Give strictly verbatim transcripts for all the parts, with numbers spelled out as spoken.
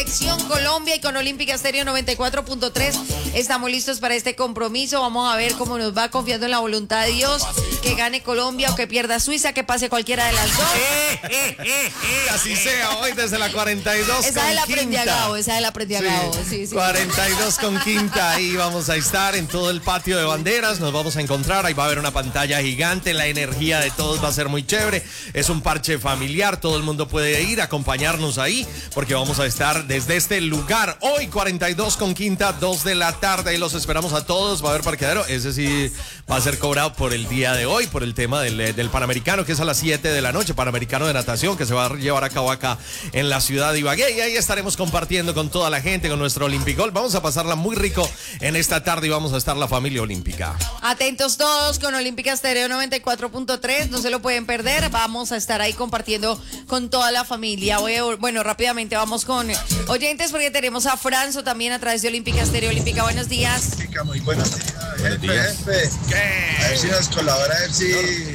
Selección Colombia y con Olímpica Estéreo noventa y cuatro punto tres estamos listos para este compromiso. Vamos a ver cómo nos va, confiando en la voluntad de Dios, que gane Colombia o que pierda Suiza, que pase cualquiera de las dos. Eh, eh, eh, eh, así sea, hoy desde la cuarenta y dos esa con de la aprendí a Gabo, esa de la aprendí a Gabo. Sí, sí, sí. cuarenta y dos con quinta, ahí vamos a estar en todo el patio de banderas, nos vamos a encontrar, ahí va a haber una pantalla gigante, la energía de todos va a ser muy chévere, es un parche familiar, todo el mundo puede ir a acompañarnos ahí, porque vamos a estar desde este lugar, hoy cuarenta y dos con quinta, dos de la tarde, y los esperamos a todos, va a haber parqueadero, ese sí va a ser cobrado por el día de hoy, por el tema del, del Panamericano, que es a las siete de la noche, Panamericano de natación, que se va a llevar a cabo acá en la ciudad de Ibagué, y ahí estaremos compartiendo con toda la gente, con nuestro Olimpicol, vamos a pasarla muy rico en esta tarde y vamos a estar la familia olímpica. Atentos todos con Olímpica Estéreo noventa y cuatro punto tres, no se lo pueden perder, vamos a estar ahí compartiendo con toda la familia. Voy a, bueno, rápidamente vamos con oyentes porque tenemos a Franzo también a través de Olímpica Estéreo. Olímpica, buenos días. Muy buenos días. Buenos días. Jefe, jefe. A ver si nos colabora, a ver si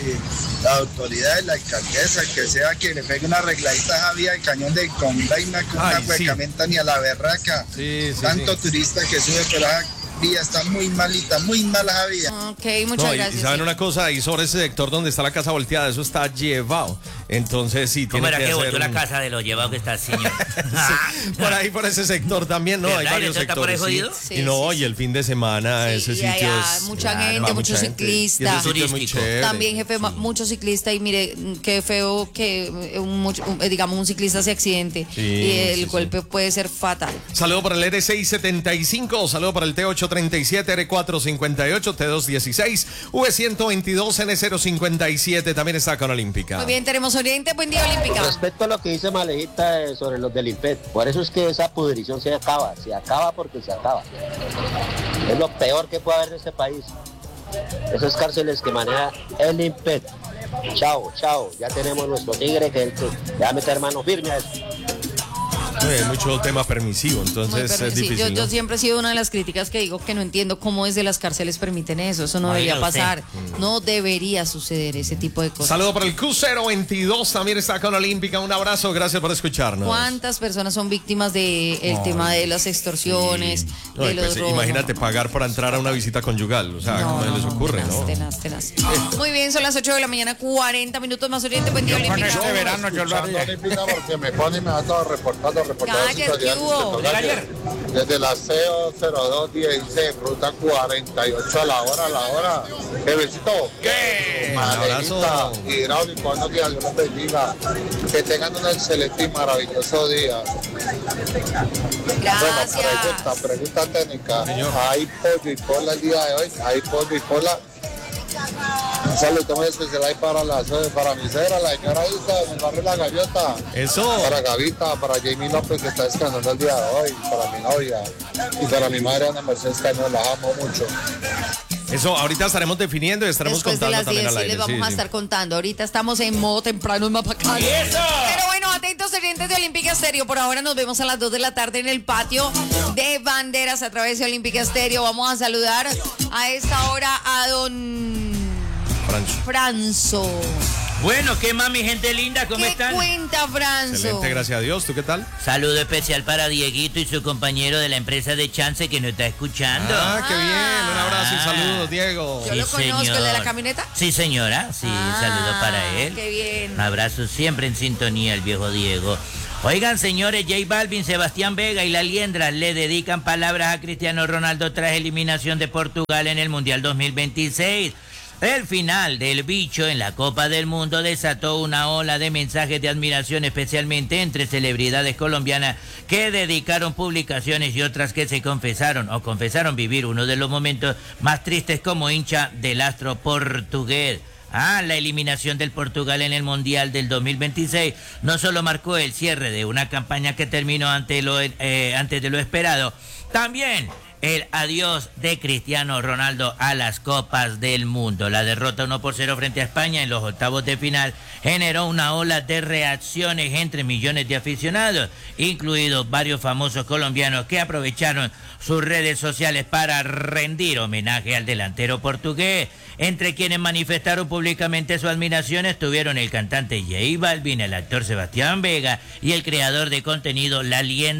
la autoridad, la alcaldesa, que sea que le pegue una arregladita a Javier al cañón de Condaina, con una huecamenta ni a la berraca. Sí, sí, Tanto sí. turista que sube por la vía, está muy malita, muy mala la vía. Ok, muchas No, y, gracias. y saben sí. una cosa, ahí sobre ese sector donde está la casa volteada, eso está llevado. Entonces sí, ¿Cómo tiene era que que hacer volteó la un- casa de los llevados que está, señor? Sí, por ahí, por ese sector también, ¿no? ¿Verdad? Hay ¿Y varios eso está por ahí sectores. jodido? Sí. Sí, y no, sí, y el fin de semana Sí, ese y sitio allá es... mucha claro, gente, va muchos mucha gente. ciclistas. Y ese sitio es muy Turístico. chévere. También, jefe, Sí. ma- muchos ciclistas y mire, qué feo que eh, un, mucho- un- eh, digamos un ciclista se accidente Sí, y el sí, golpe puede ser fatal. Saludo para el R seis setenta y cinco, saludo para el T ocho treinta y siete, R cuatro cincuenta y ocho, T dos dieciséis, V ciento veintidós, N cero cincuenta y siete, también está con Olímpica. Muy bien, tenemos oyente, buen día, Olímpica. Respecto a lo que dice Malejita eh, sobre los del IMPED, por eso es que esa pudrición se acaba, se acaba porque se acaba. Es lo peor que puede haber en este país. Esas cárceles que maneja el IMPED. Chao, chao, ya tenemos nuestro tigre que, que le va a meter mano firme a eso. Sí, hay mucho tema permisivo, Muy entonces permi- es sí, difícil, yo, ¿no? yo siempre he sido una de las críticas que digo que no entiendo cómo desde las cárceles permiten eso. Eso no Oiga debería usted. pasar. No debería suceder ese tipo de cosas. Saludo para el Q cero veintidós, también está con Olímpica. Un abrazo, gracias por escucharnos. ¿Cuántas personas son víctimas del de tema de las extorsiones, No, de y los pues, robos? imagínate pagar para entrar a una visita conyugal. O sea, No, ¿cómo no, les no, ocurre, tenaz, no? tenaz, tenaz. Muy bien, son las ocho de la mañana, cuarenta minutos más oyente. Buen día, Olímpica. Este verano yo lo haría. Porque me pone y me va todo reportando, reportando. Cállate, ¿qué hubo? Desde la C O cero dos dieciséis, ruta cuarenta y ocho a la hora, a la hora. Jefecito. ¿Qué? Un Malejita, abrazo. hidráulico, buenos días, Dios los bendiga. Que tengan un excelente y maravilloso día. Bueno, Gracias. pregunta, pregunta técnica. Señor. ¿Hay pollo y cola el día de hoy? ¿Hay pollo y cola? Un saludo muy especial ahí para, la, para mi cera, la señora Isa, mi barrio La Gaviota. Eso. Para Gavita, para Jamie López que está descansando el día de hoy, para mi novia y para mi madre Ana Mercedes Cañón, la amo mucho. Eso, ahorita estaremos definiendo y estaremos Después de contando las también diez al sí aire. les vamos sí, a sí. estar contando. Ahorita estamos en modo temprano en Mapacán. Pero bueno, atentos oyentes de Olímpica Estéreo. Por ahora nos vemos a las dos de la tarde en el patio de banderas a través de Olímpica Estéreo. Vamos a saludar a esta hora a don Francho. Franzo. Bueno, ¿qué más, mi gente linda? ¿Cómo ¿Qué están? cuenta, Franzo? Excelente, gracias a Dios. ¿Tú qué tal? Saludo especial para Dieguito y su compañero de la empresa de Chance que nos está escuchando. Ah, qué bien. Un abrazo y saludos, Diego. Yo lo conozco, ¿el de la camioneta? Sí, señora. Sí, Ah, saludo para él. qué bien. Un abrazo siempre en sintonía, el viejo Diego. Oigan, señores, J Balvin, Sebastián Vega y La Liendra le dedican palabras a Cristiano Ronaldo tras eliminación de Portugal en el Mundial dos mil veintiséis. El final del bicho en la Copa del Mundo desató una ola de mensajes de admiración, especialmente entre celebridades colombianas que dedicaron publicaciones y otras que se confesaron o confesaron vivir uno de los momentos más tristes como hincha del astro portugués. Ah, la eliminación del Portugal en el Mundial del dos mil veintiséis no solo marcó el cierre de una campaña que terminó ante lo, eh, antes de lo esperado, también el adiós de Cristiano Ronaldo a las Copas del Mundo. La derrota uno por cero frente a España en los octavos de final generó una ola de reacciones entre millones de aficionados, incluidos varios famosos colombianos que aprovecharon sus redes sociales para rendir homenaje al delantero portugués. Entre quienes manifestaron públicamente su admiración estuvieron el cantante J Balvin, el actor Sebastián Vega y el creador de contenido La Liendra.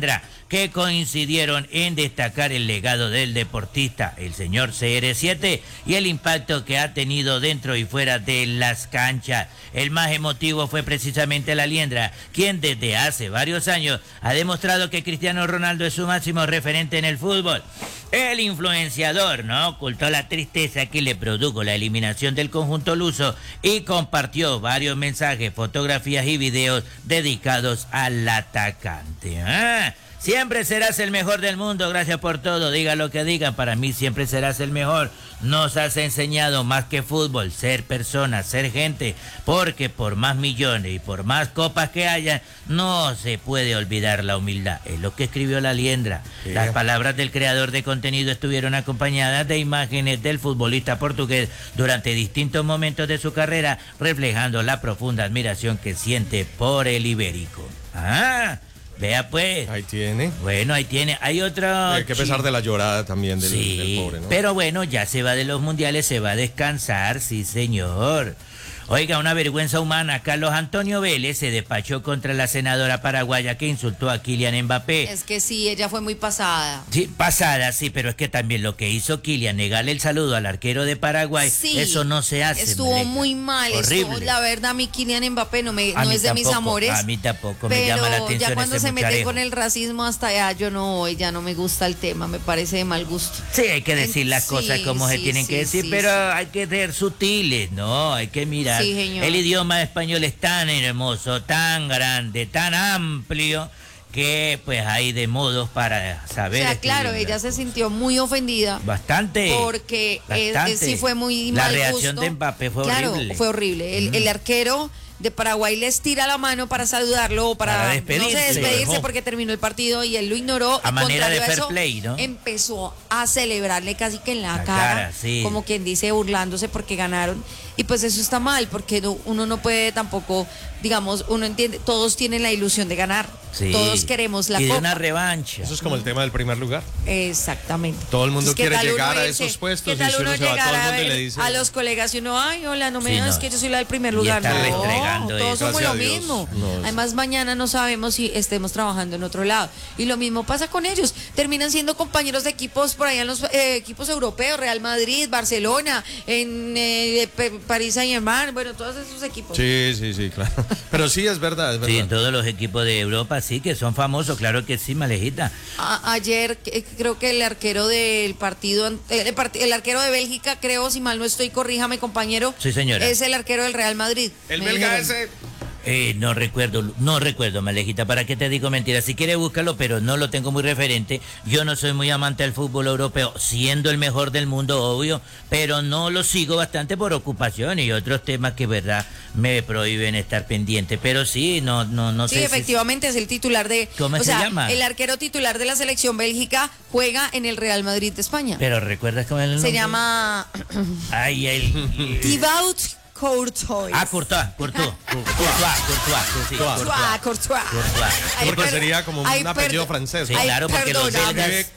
que coincidieron en destacar el legado del deportista, el señor C R siete, y el impacto que ha tenido dentro y fuera de las canchas. El más emotivo fue precisamente la Liendra, quien desde hace varios años ha demostrado que Cristiano Ronaldo es su máximo referente en el fútbol. El influenciador no ocultó la tristeza que le produjo la eliminación del conjunto luso y compartió varios mensajes, fotografías y videos dedicados al atacante. ¿Ah? Siempre serás el mejor del mundo, gracias por todo, diga lo que digan, para mí siempre serás el mejor. Nos has enseñado más que fútbol, ser persona, ser gente, porque por más millones y por más copas que haya, no se puede olvidar la humildad. Es lo que escribió la Liendra. Sí. Las palabras del creador de contenido estuvieron acompañadas de imágenes del futbolista portugués durante distintos momentos de su carrera, reflejando la profunda admiración que siente por el ibérico. ¡Ah! Vea pues. Ahí tiene. Bueno, ahí tiene. Hay otro... Hay que pesar de la llorada también del, sí, del pobre, ¿no? Pero bueno, ya se va de los mundiales, se va a descansar, sí señor. Oiga, una vergüenza humana. Carlos Antonio Vélez se despachó contra la senadora paraguaya que insultó a Kylian Mbappé. Es que sí, ella fue muy pasada. Sí, pasada, sí, pero es que también lo que hizo Kylian, negarle el saludo al arquero de Paraguay, sí, eso no se hace. Estuvo Meleca. muy mal. Horrible. Estuvo, la verdad, a mí Kylian Mbappé no, me, no es de tampoco, mis amores. A mí tampoco, pero me llama la atención ya cuando ese se mete mucharejo. con el racismo hasta allá, yo no voy, ya no me gusta el tema, me parece de mal gusto. Sí, hay que decir las sí, cosas como sí, se tienen sí, que decir, sí, pero sí. hay que ser sutiles, ¿no? Hay que mirar. Sí, señor. El idioma español es tan hermoso, tan grande, tan amplio, que pues hay de modos para saber. O sea, claro, ella se sintió muy ofendida. Bastante. Porque bastante. Es, es, sí fue muy La mal reacción gusto. de Mbappé fue claro, horrible. Claro, fue horrible. El, mm. el arquero de Paraguay les tira la mano para saludarlo o para, para despedirse, no sé, despedirse porque terminó el partido y él lo ignoró. A y manera de a fair eso, play, ¿no? Empezó a celebrarle casi que en la, la cara, cara sí. como quien dice, burlándose porque ganaron. Y pues eso está mal, porque no, uno no puede tampoco, digamos, uno entiende, todos tienen la ilusión de ganar. Sí. Todos queremos la y de copa. una revancha. Eso es como el tema del primer lugar. Exactamente. Todo el mundo Entonces, quiere llegar a irse, esos puestos y tal si uno uno se va a todo el mundo y le dice a los colegas y uno, ay, hola, no me sí, digas no. que yo soy la del primer lugar. Y está no, restregando todos eso. somos Gracias lo a Dios. mismo. No, Además, mañana no sabemos si estemos trabajando en otro lado. Y lo mismo pasa con ellos. Terminan siendo compañeros de equipos por allá en los eh, equipos europeos, Real Madrid, Barcelona, en eh, París Saint-Germain, bueno, todos esos equipos. Sí, sí, sí, claro. Pero sí, es verdad, es verdad. Sí, en todos los equipos de Europa sí que son famosos, claro que sí, Malejita. A, ayer eh, creo que el arquero del partido, el, el arquero de Bélgica, creo, si mal no estoy, corríjame compañero. Sí, señora. Es el arquero del Real Madrid. El belga ese... Eh, no recuerdo, no recuerdo, Malejita, ¿para qué te digo mentira? Si quieres búscalo, pero no lo tengo muy referente. Yo no soy muy amante del fútbol europeo, siendo el mejor del mundo, obvio, pero no lo sigo bastante por ocupación y otros temas que, verdad, me prohíben estar pendiente. Pero sí, no, no, no sí, sé. Sí, efectivamente, si... es el titular de... ¿Cómo o se sea, llama? El arquero titular de la selección Bélgica juega en el Real Madrid de España. Pero ¿recuerdas cómo es el nombre? Se llama... Ay, el... Thibaut Courtois. Ah, Courtois, Courtois, Courtois, Courtois, sí, Courtois, Courtois. Ay, porque per... sería como un ay, apellido francés. Sí, claro, porque los belgas,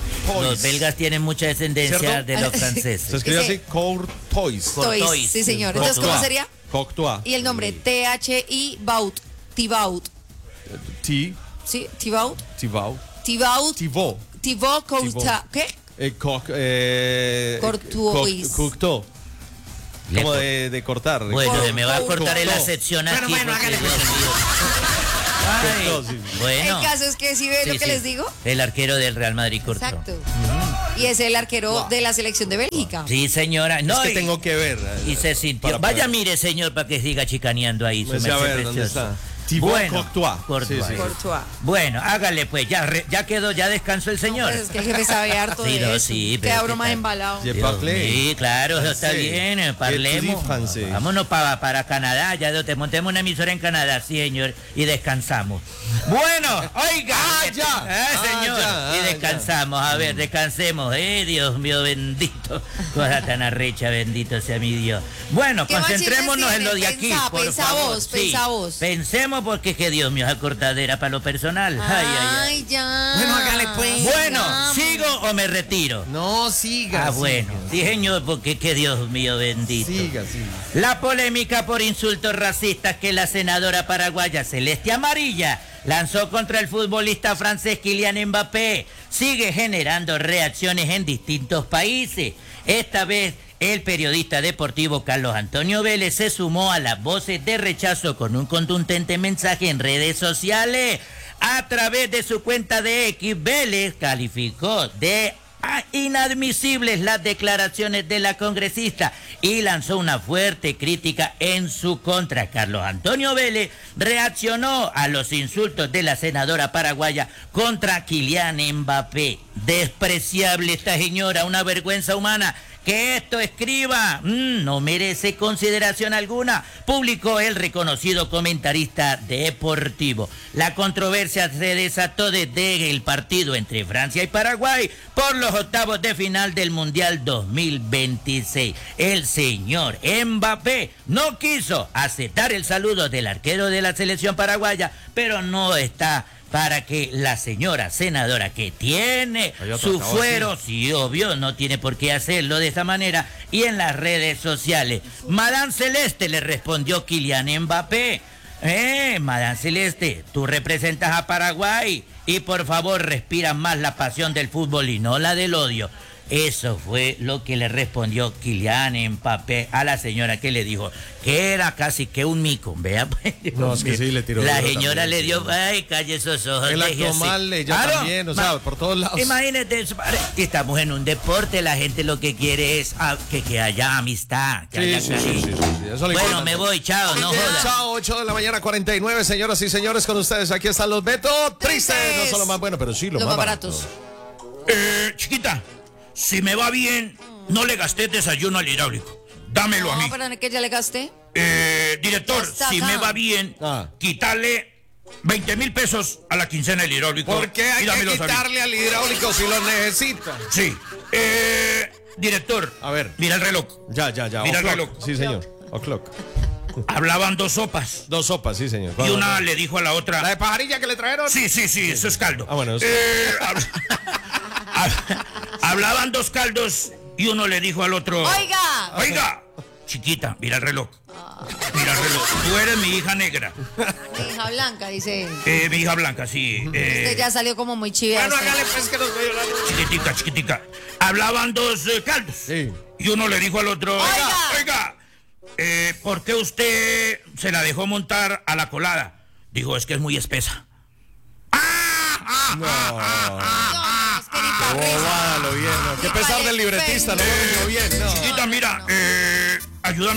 los belgas tienen mucha descendencia ¿cierto? De los franceses. Se escribe así, Courtois. Courtois, sí señor. Entonces, ¿cómo sería? Courtois. Y el nombre, T H I Baut, Thibaut. T. Sí, Thibaut. Thibaut. Thibaut. Thibaut. Thibaut Courtois. ¿Qué? Eh, co eh, Courtois. Courtois. Como de, de cortar. Bueno, Cor me va a cortar en la sección aquí. Bueno, bueno, hágale pues. Ay, bueno. El caso es que si ¿sí ven sí, lo que sí. les digo? El arquero del Real Madrid cortó. Exacto. Uh-huh. Y es el arquero wow. de la selección de Bélgica. Sí, señora. No, es que y, tengo que ver. Y se sintió. Vaya, poder. Mire, señor, para que siga chicaneando ahí. Su a ver, ¿dónde está? Bueno, Courtois. Courtois. Sí, sí. Courtois. Bueno, hágale pues, ya re, ya quedó, ya descansó el señor. No, pues es que el jefe sabe harto de sí, no, eso. Sí, queda broma más embalado. Sí, claro, eso está bien, parlemos. Vámonos para, para Canadá, ya te montemos una emisora en Canadá, sí, señor, y descansamos. Bueno, oiga, ah, ya. Eh, señor, ah, ya, y descansamos, ah, a ver, descansemos, eh, Dios mío bendito, cosa tan arrecha, bendito sea mi Dios. Bueno, concentrémonos en lo de aquí, pensa, por pensa favor. Vos, sí, pensa vos. Pensemos porque que Dios mío, esa cortadera para lo personal. Ay, ay, ay, ay. ya. Bueno, hágale pues. Bueno, Vamos. ¿sigo o me retiro? No, siga. Ah, bueno, sí, señor, porque que Dios mío bendito. Siga, siga. La polémica por insultos racistas que la senadora paraguaya Celeste Amarilla lanzó contra el futbolista francés Kylian Mbappé. Sigue generando reacciones en distintos países. Esta vez, el periodista deportivo Carlos Antonio Vélez se sumó a las voces de rechazo con un contundente mensaje en redes sociales. A través de su cuenta de X, Vélez calificó de inadmisibles las declaraciones de la congresista y lanzó una fuerte crítica en su contra. Carlos Antonio Vélez reaccionó a los insultos de la senadora paraguaya contra Kylian Mbappé. Despreciable esta señora, una vergüenza humana. Que esto escriba, mmm, no merece consideración alguna, publicó el reconocido comentarista deportivo. La controversia se desató desde el partido entre Francia y Paraguay por los octavos de final del Mundial dos mil veintiséis. El señor Mbappé no quiso aceptar el saludo del arquero de la selección paraguaya, pero no está para que la señora senadora, que tiene su fuero, sí, obvio, no tiene por qué hacerlo de esa manera, y en las redes sociales. Madame Celeste, le respondió Kylian Mbappé. Eh, Madame Celeste, tú representas a Paraguay y por favor respira más la pasión del fútbol y no la del odio. Eso fue lo que le respondió Kylian Mbappé a la señora, que le dijo que era casi que un mico. Vea, pues, no, es que sí le tiró. La señora también le dio, ay, calle esos ojos. Él actuó mal, ella claro, también, o sea, ma, por todos lados. Imagínate, estamos en un deporte, la gente lo que quiere es a, que, que haya amistad. Que sí, haya sí, sí, sí, sí, sí, eso bueno, me voy, chao, no jodas. Chao, ocho de la mañana, cuarenta y nueve, señoras y señores, con ustedes. Aquí están los Beto Tristes. No son los más buenos, pero sí los, los más baratos. baratos. Eh, chiquita. Si me va bien, no le gasté desayuno al hidráulico. Dámelo no, a mí. No, pero ¿qué ya le gasté? Eh, director, si me va bien, ah. quitarle veinte mil pesos a la quincena del hidráulico. ¿Por qué hay que quitarle al hidráulico si lo necesita? Sí. Eh, director, a ver. Mira el reloj. Ya, ya, ya. Mira el reloj. Sí, señor. O'clock. Hablaban dos sopas. Dos sopas, sí, señor. Y una no? le dijo a la otra. ¿La de pajarilla que le trajeron? Sí, sí, sí, eso es caldo. Ah, bueno. Eso... Eh, Hablaban dos caldos y uno le dijo al otro: Oiga, oiga, chiquita, mira el reloj. Mira el reloj. Tú eres mi hija negra. Mi hija blanca, dice. Eh, mi hija blanca, sí. Eh, Usted ya salió como muy chivia. Bueno, hágale pues que nos veo la... Chiquitica, chiquitica. Hablaban dos eh, caldos. Sí. Y uno le dijo al otro: oiga, oiga, eh, ¿por qué usted se la dejó montar a la colada? Dijo: es que es muy espesa. ¡Ah! No. Oh, lo bien, no. Qué pesar del libretista, no lo bien, no. Chiquita, mira, eh, ayúdame.